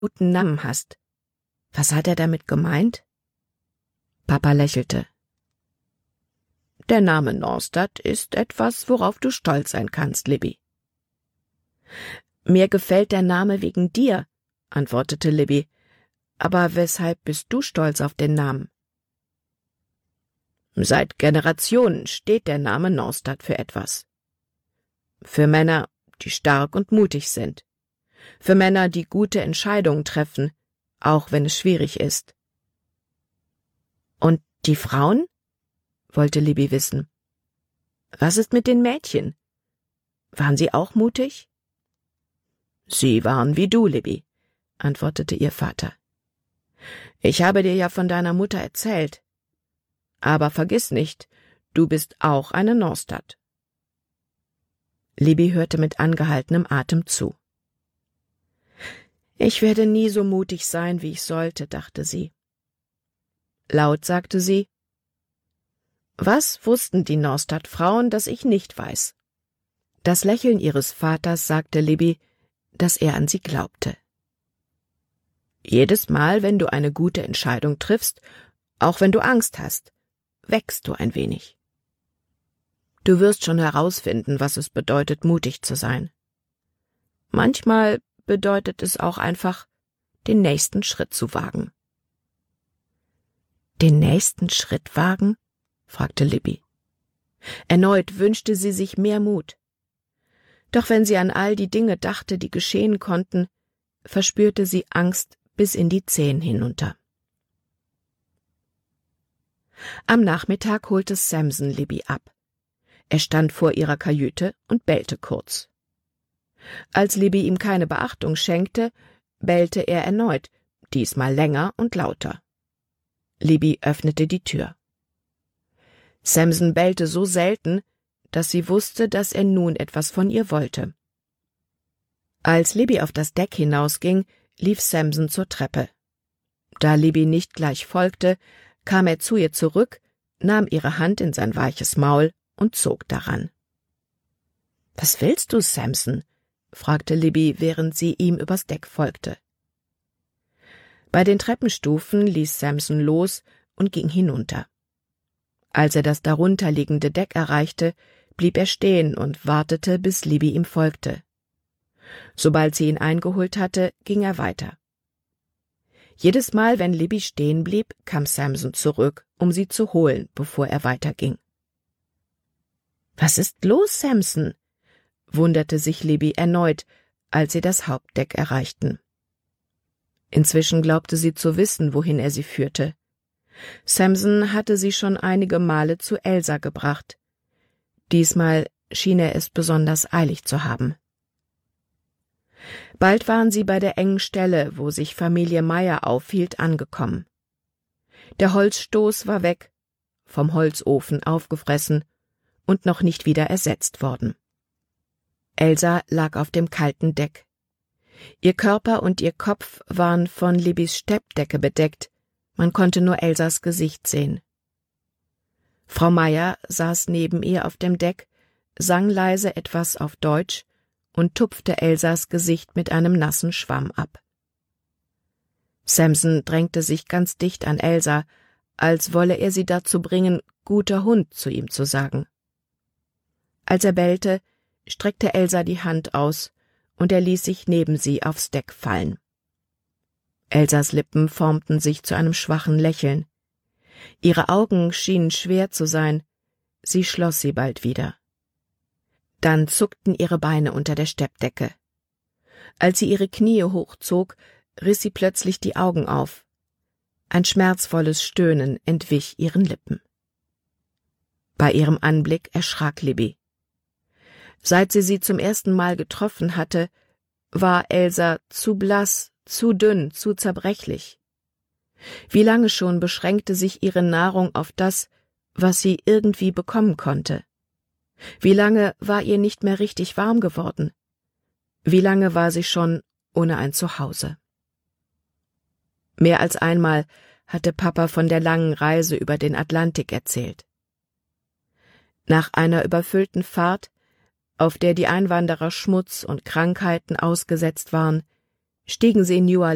guten Namen hast. Was hat er damit gemeint?« Papa lächelte. »Der Name Norstad ist etwas, worauf du stolz sein kannst, Libby.« »Mir gefällt der Name wegen dir«, antwortete Libby. »Aber weshalb bist du stolz auf den Namen?« »Seit Generationen steht der Name Norstad für etwas. Für Männer, die stark und mutig sind. Für Männer, die gute Entscheidungen treffen, auch wenn es schwierig ist.« »Und die Frauen?«, wollte Libby wissen. »Was ist mit den Mädchen? Waren sie auch mutig?« »Sie waren wie du, Libby«, antwortete ihr Vater. »Ich habe dir ja von deiner Mutter erzählt. Aber vergiss nicht, du bist auch eine Norstad.« Libby hörte mit angehaltenem Atem zu. »Ich werde nie so mutig sein, wie ich sollte«, dachte sie. Laut sagte sie: »Was wussten die Norstad-Frauen, das ich nicht weiß?« Das Lächeln ihres Vaters sagte Libby, dass er an sie glaubte. »Jedes Mal, wenn du eine gute Entscheidung triffst, auch wenn du Angst hast, wächst du ein wenig. Du wirst schon herausfinden, was es bedeutet, mutig zu sein. Manchmal bedeutet es auch einfach, den nächsten Schritt zu wagen.« »Den nächsten Schritt wagen?«, fragte Libby. Erneut wünschte sie sich mehr Mut. Doch wenn sie an all die Dinge dachte, die geschehen konnten, verspürte sie Angst bis in die Zehen hinunter. Am Nachmittag holte Samson Libby ab. Er stand vor ihrer Kajüte und bellte kurz. Als Libby ihm keine Beachtung schenkte, bellte er erneut, diesmal länger und lauter. Libby öffnete die Tür. Samson bellte so selten, dass sie wusste, dass er nun etwas von ihr wollte. Als Libby auf das Deck hinausging, lief Samson zur Treppe. Da Libby nicht gleich folgte, kam er zu ihr zurück, nahm ihre Hand in sein weiches Maul und zog daran. »Was willst du, Samson?«, fragte Libby, während sie ihm übers Deck folgte. Bei den Treppenstufen ließ Samson los und ging hinunter. Als er das darunterliegende Deck erreichte, blieb er stehen und wartete, bis Libby ihm folgte. Sobald sie ihn eingeholt hatte, ging er weiter. Jedes Mal, wenn Libby stehen blieb, kam Samson zurück, um sie zu holen, bevor er weiterging. »Was ist los, Samson?«, wunderte sich Libby erneut, als sie das Hauptdeck erreichten. Inzwischen glaubte sie zu wissen, wohin er sie führte. Samson hatte sie schon einige Male zu Elsa gebracht. Diesmal schien er es besonders eilig zu haben. Bald waren sie bei der engen Stelle, wo sich Familie Meyer aufhielt, angekommen. Der Holzstoß war weg, vom Holzofen aufgefressen und noch nicht wieder ersetzt worden. Elsa lag auf dem kalten Deck. Ihr Körper und ihr Kopf waren von Libbys Steppdecke bedeckt, man konnte nur Elsas Gesicht sehen. Frau Meyer saß neben ihr auf dem Deck, sang leise etwas auf Deutsch und tupfte Elsas Gesicht mit einem nassen Schwamm ab. Samson drängte sich ganz dicht an Elsa, als wolle er sie dazu bringen, »guter Hund« zu ihm zu sagen. Als er bellte, streckte Elsa die Hand aus, und er ließ sich neben sie aufs Deck fallen. Elsas Lippen formten sich zu einem schwachen Lächeln. Ihre Augen schienen schwer zu sein, sie schloss sie bald wieder. Dann zuckten ihre Beine unter der Steppdecke. Als sie ihre Knie hochzog, riss sie plötzlich die Augen auf. Ein schmerzvolles Stöhnen entwich ihren Lippen. Bei ihrem Anblick erschrak Libby. Seit sie zum ersten Mal getroffen hatte, war Elsa zu blass, zu dünn, zu zerbrechlich. Wie lange schon beschränkte sich ihre Nahrung auf das, was sie irgendwie bekommen konnte? Wie lange war ihr nicht mehr richtig warm geworden? Wie lange war sie schon ohne ein Zuhause? Mehr als einmal hatte Papa von der langen Reise über den Atlantik erzählt. Nach einer überfüllten Fahrt, auf der die Einwanderer Schmutz und Krankheiten ausgesetzt waren, stiegen sie in New